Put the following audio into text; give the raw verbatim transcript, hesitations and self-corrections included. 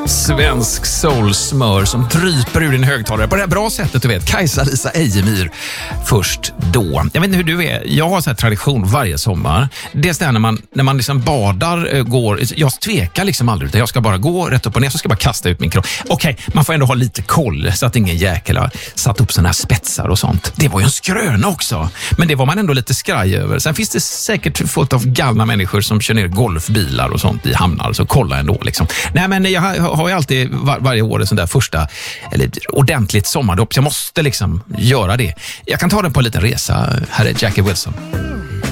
Svensk soulsmör som dryper ur din högtalare på det här bra sättet, du vet. Kajsa-Lisa Ejemyr först då. Jag vet inte hur du är. Jag har så här tradition varje sommar. Dels där när man, när man liksom badar, går, jag tvekar liksom aldrig, utan jag ska bara gå rätt upp och ner, så ska jag bara kasta ut min kropp. Okej, okay, man får ändå ha lite koll så att ingen jäkel har satt upp såna här spetsar och sånt. Det var ju en skröna också. Men det var man ändå lite skraj över. Sen finns det säkert fullt av galna människor som kör ner golfbilar och sånt i hamnar, så kolla ändå liksom. Nej, men jag har, har ju alltid var, varje år en sån där första eller ordentligt sommardopp. Jag måste liksom göra det. Jag kan ta den på en liten resa. Här är Jackie Wilson.